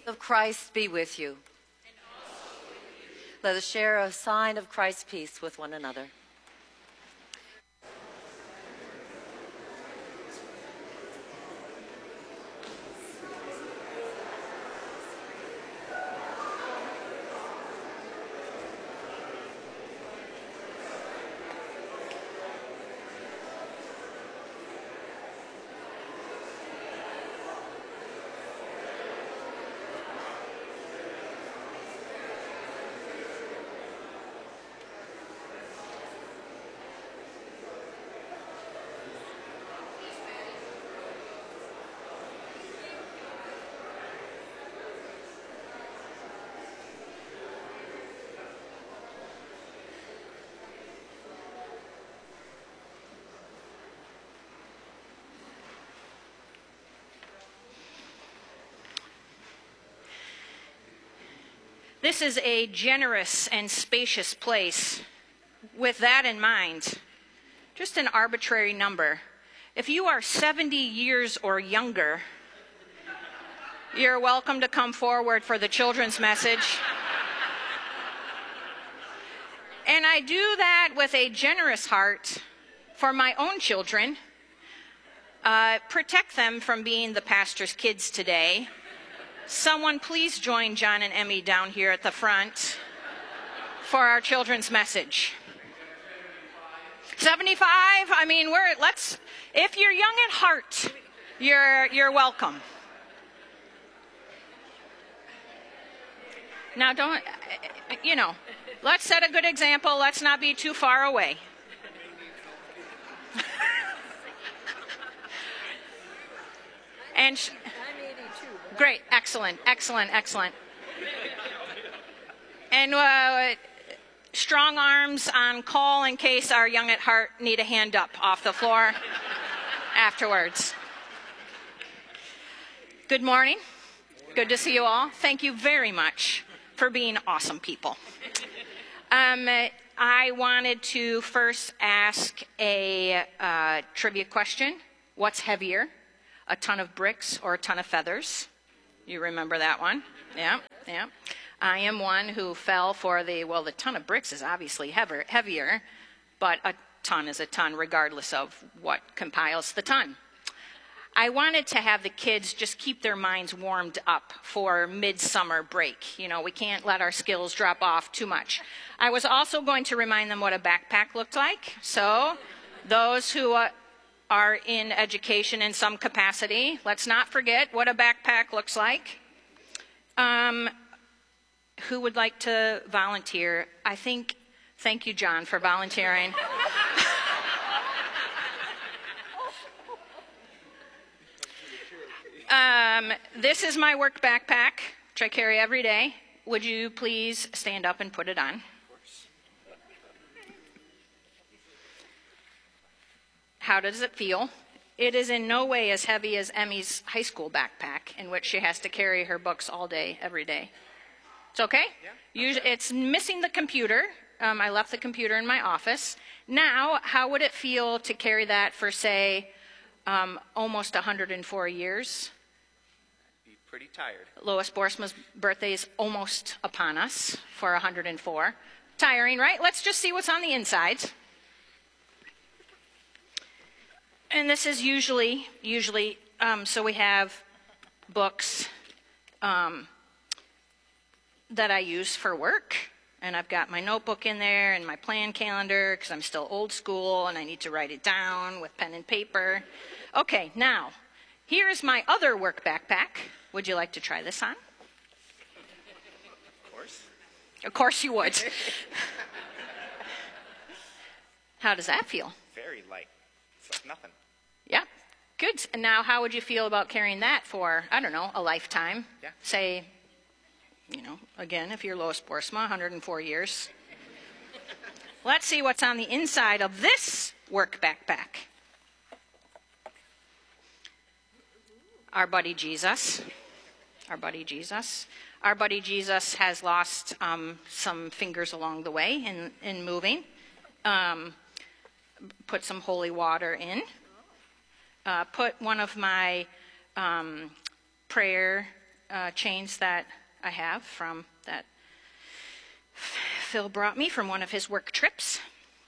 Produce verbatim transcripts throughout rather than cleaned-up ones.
of Christ be with you. And also with you. Let us share a sign of Christ's peace with one another. This is a generous and spacious place. With that in mind, just an arbitrary number. If you are seventy years or younger, you're welcome to come forward for the children's message. And I do that with a generous heart for my own children. Uh, protect them from being the pastor's kids today. Someone please join John and Emmy down here at the front for our children's message. seventy-five? I mean, we're let's if you're young at heart, you're you're welcome. Now don't you know, let's set a good example. Let's not be too far away. And sh- Great, excellent, excellent, excellent. And uh, strong arms on call in case our young at heart need a hand up off the floor afterwards. Good morning. Good to see you all. Thank you very much for being awesome people. Um, I wanted to first ask a uh, trivia question. What's heavier, a ton of bricks or a ton of feathers? You remember that one? Yeah, yeah. I am one who fell for the, well, the ton of bricks is obviously heavier, heavier, but a ton is a ton regardless of what compiles the ton. I wanted to have the kids just keep their minds warmed up for midsummer break. You know, we can't let our skills drop off too much. I was also going to remind them what a backpack looked like. So those who uh, are in education in some capacity, let's not forget what a backpack looks like. Um, who would like to volunteer? I think, thank you, John, for volunteering. um, this is my work backpack, which I carry every day. Would you please stand up and put it on? How does it feel? It is in no way as heavy as Emmy's high school backpack, in which she has to carry her books all day, every day. It's okay? Yeah. Usually, it's missing the computer. Um, I left the computer in my office. Now, how would it feel to carry that for, say, um, almost one hundred four years? Be pretty tired. Lois Borsma's birthday is almost upon us for one hundred four. Tiring, right? Let's just see what's on the inside. And this is usually, usually, um, so we have books um, that I use for work. And I've got my notebook in there and my plan calendar because I'm still old school and I need to write it down with pen and paper. Okay, now, here's my other work backpack. Would you like to try this on? Of course. Of course you would. How does that feel? Very light. It's like nothing. Yeah, good. And now how would you feel about carrying that for, I don't know, a lifetime? Yeah. Say, you know, again, if you're Lois Borsma, one hundred four years. Let's see what's on the inside of this work backpack. Our buddy Jesus. Our buddy Jesus. Our buddy Jesus has lost um, some fingers along the way in, in moving. Um, put some holy water in. Uh, put one of my um, prayer uh, chains that I have from that Phil brought me from one of his work trips.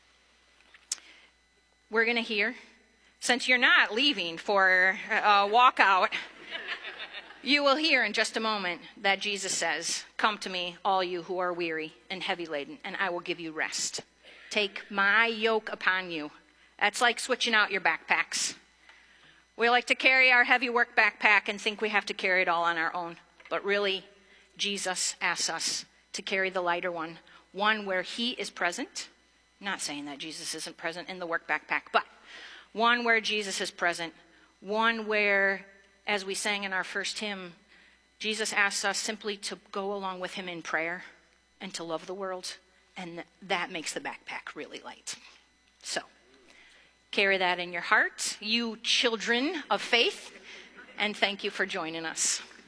We're going to hear, since you're not leaving for a walkout, you will hear in just a moment that Jesus says, "Come to me, all you who are weary and heavy laden, and I will give you rest. Take my yoke upon you." That's like switching out your backpacks. We like to carry our heavy work backpack and think we have to carry it all on our own. But really, Jesus asks us to carry the lighter one, one where he is present. Not saying that Jesus isn't present in the work backpack, but one where Jesus is present, one where, as we sang in our first hymn, Jesus asks us simply to go along with him in prayer and to love the world, and that makes the backpack really light. So, carry that in your heart, you children of faith, and thank you for joining us.